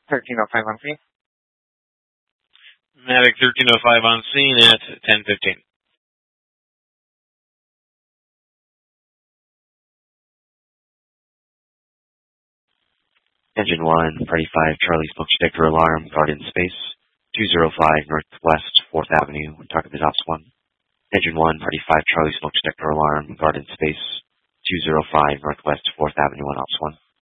1305 on scene. Mavic 1305 on scene at 10:15. Engine 1, Freddy 5, Charlie smoke detector alarm, guard in space, 205 Northwest 4th Avenue, target is Ops 1. Engine 1, Freddy 5, Charlie smoke detector alarm, guard in space, 205 Northwest 4th Avenue on Ops 1.